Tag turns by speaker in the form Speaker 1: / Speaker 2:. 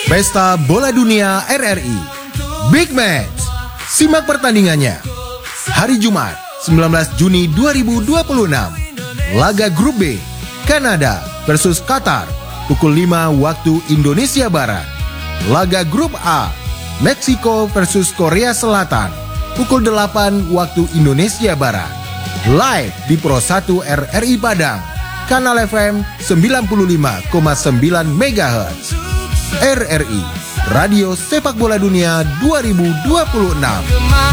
Speaker 1: Pesta Bola Dunia RRI Big Match. Simak pertandingannya hari Jumat 19 Juni 2026. Laga Grup B, Kanada versus Qatar pukul 5 waktu Indonesia Barat. Laga Grup A, Meksiko versus Korea Selatan pukul 8 waktu Indonesia Barat. Live di Pro 1 RRI Padang, Kanal FM 95,9 MHz. RRI, Radio Sepak Bola Dunia 2026.